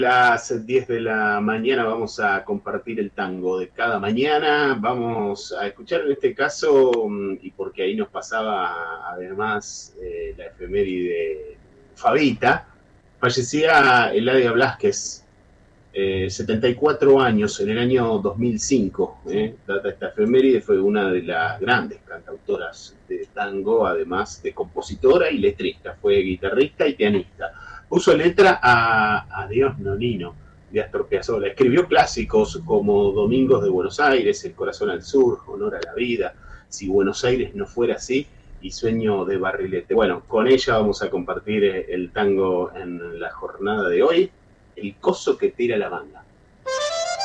Las 10 de la mañana vamos a compartir el tango de cada mañana. Vamos a escuchar en este caso, y porque ahí nos pasaba además la efeméride Fabita, fallecía Eladia Blasquez, 74 años, en el año 2005. Data esta efeméride, fue una de las grandes cantautoras de tango, además de compositora y letrista. Fue guitarrista y pianista. Puso letra a Dios Nonino de Astor Piazzolla. Escribió clásicos como Domingos de Buenos Aires, El corazón al sur, Honor a la vida, Si Buenos Aires no fuera así y Sueño de Barrilete. Bueno, con ella vamos a compartir el tango en la jornada de hoy, El coso que tira la manga.